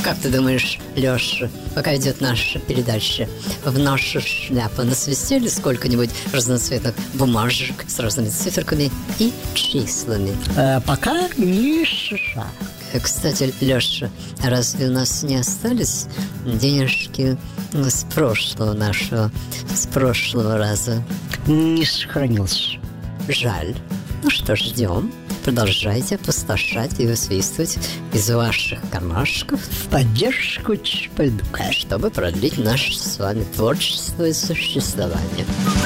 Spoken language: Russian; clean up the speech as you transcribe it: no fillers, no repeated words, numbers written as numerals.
Как ты думаешь, Леша, пока идет наша передача, в нашу шляпу насвистели сколько-нибудь разноцветных бумажек с разными циферками и числами? Пока ни шиша. Кстати, Леша, разве у нас не остались денежки с прошлого раза? Не сохранился. Жаль. Ну что ж, ждем. Продолжайте опустошать и высвистывать из ваших кармашков в поддержку Чпальдука, чтобы продлить наше с вами творчество и существование.